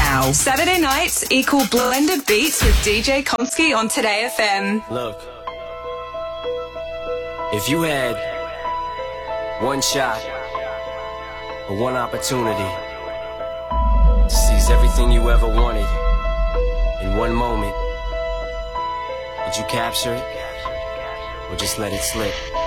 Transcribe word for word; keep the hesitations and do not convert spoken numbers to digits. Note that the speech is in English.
now. Saturday nights equal blended beats with D J Komsky on Today F M. Look, if you had one shot or one opportunity to seize everything you ever wanted in one moment, would you capture it or just let it slip?